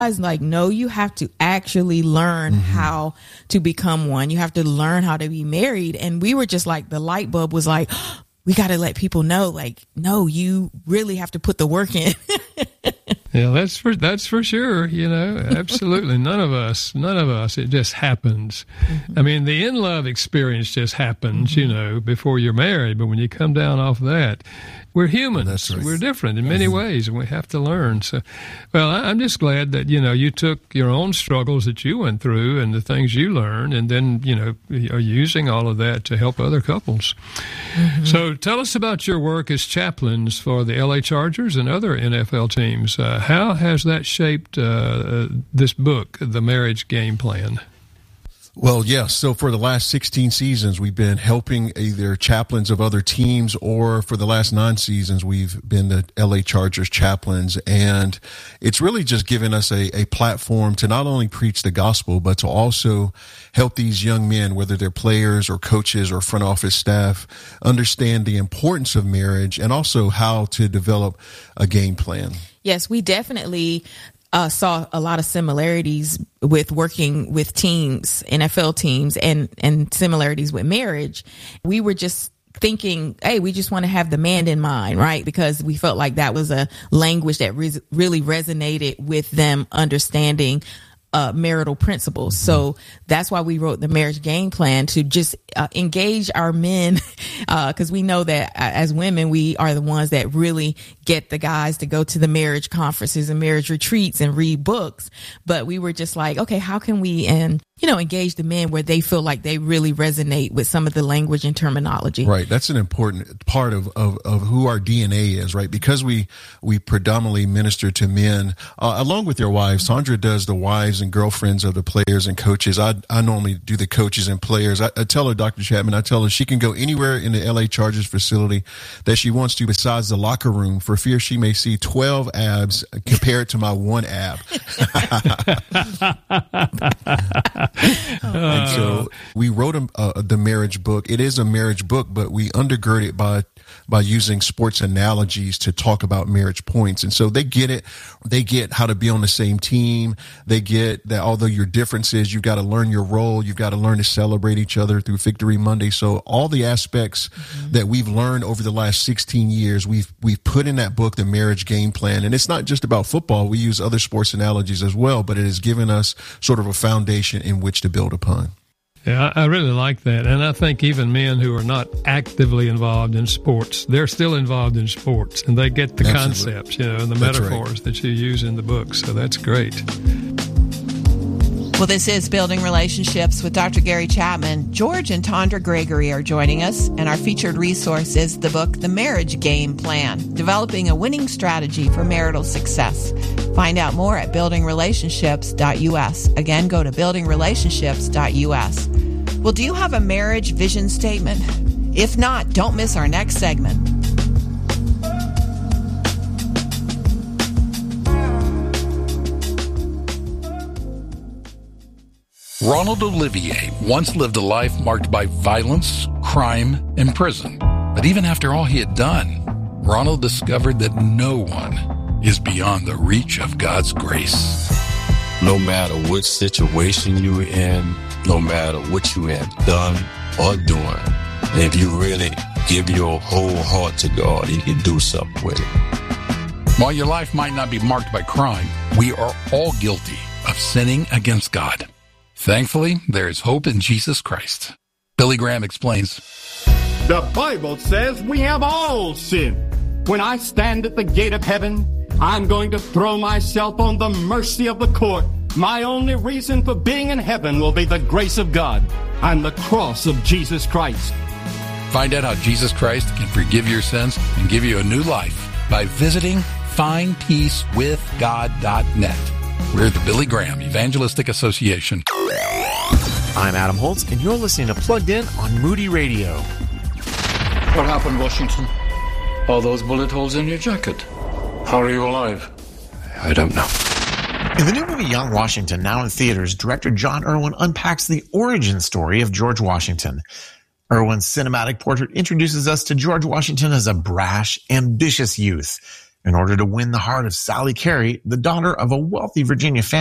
like, no, you have to actually learn how to become one. You have to learn how to be married. And we were just like, the light bulb was like, we got to let people know, like, no, you really have to put the work in. Yeah, that's for sure. You know, absolutely. None of us. It just happens. I mean, the in love experience just happens, you know, before you're married. But when you come down off that, we're humans. That's right. We're different in many ways, and we have to learn. So, well, I'm just glad that, you know, you took your own struggles that you went through and the things you learned, and then, you know, are using all of that to help other couples. So tell us about your work as chaplains for the LA Chargers and other NFL teams. How has that shaped this book, The Marriage Game Plan? Well, yes. So for the last 16 seasons, we've been helping either chaplains of other teams, or for the last 9 seasons, we've been the LA Chargers chaplains. And it's really just given us a platform to not only preach the gospel, but to also help these young men, whether they're players or coaches or front office staff, understand the importance of marriage and also how to develop a game plan. Yes, we definitely saw a lot of similarities with working with teams, NFL teams, and similarities with marriage. We were just thinking, hey, we just want to have the man in mind, right? Because we felt like that was a language that really resonated with them understanding marital principles. So that's why we wrote the Marriage Game Plan, to just engage our men, because we know that as women, we are the ones that really get the guys to go to the marriage conferences and marriage retreats and read books. But we were just like, okay, how can we engage the men where they feel like they really resonate with some of the language and terminology? Right. That's an important part of who our DNA is, right? Because we predominantly minister to men, along with their wives. Sandra does the wives and girlfriends of the players and coaches. I normally do the coaches and players. I tell her, Dr. Chapman, I tell her she can go anywhere in the LA Chargers facility that she wants to besides the locker room, for fear she may see 12 abs compared to my one ab. And so we wrote the marriage book. It is a marriage book, but we undergird it by using sports analogies to talk about marriage points. And so they get it. They get how to be on the same team. They get that although your differences, you've got to learn your role. You've got to learn to celebrate each other through Victory Monday. So all the aspects that we've learned over the last 16 years, we've put in that book, The Marriage Game Plan. And it's not just about football. We use other sports analogies as well, but it has given us sort of a foundation in which to build upon. Yeah, I really like that. And I think even men who are not actively involved in sports, they're still involved in sports, and they get the concepts, and the metaphors that you use in the book. So that's great. Well, this is Building Relationships with Dr. Gary Chapman. George and Tondra Gregory are joining us, and our featured resource is the book, The Marriage Game Plan, Developing a Winning Strategy for Marital Success. Find out more at buildingrelationships.us. Again, go to buildingrelationships.us. Well, do you have a marriage vision statement? If not, don't miss our next segment. Ronald Olivier once lived a life marked by violence, crime, and prison. But even after all he had done, Ronald discovered that no one is beyond the reach of God's grace. No matter which situation you're in, no matter what you have done or doing, if you really give your whole heart to God, He can do something with it. While your life might not be marked by crime, we are all guilty of sinning against God. Thankfully, there is hope in Jesus Christ. Billy Graham explains. The Bible says we have all sinned. When I stand at the gate of heaven, I'm going to throw myself on the mercy of the court. My only reason for being in heaven will be the grace of God and the cross of Jesus Christ. Find out how Jesus Christ can forgive your sins and give you a new life by visiting findpeacewithgod.net. We're the Billy Graham Evangelistic Association. I'm Adam Holtz, and you're listening to Plugged In on Moody Radio. What happened, Washington? All those bullet holes in your jacket. How are you alive? I don't know. In the new movie Young Washington, now in theaters, director John Irwin unpacks the origin story of George Washington. Irwin's cinematic portrait introduces us to George Washington as a brash, ambitious youth. In order to win the heart of Sally Carey, the daughter of a wealthy Virginia family,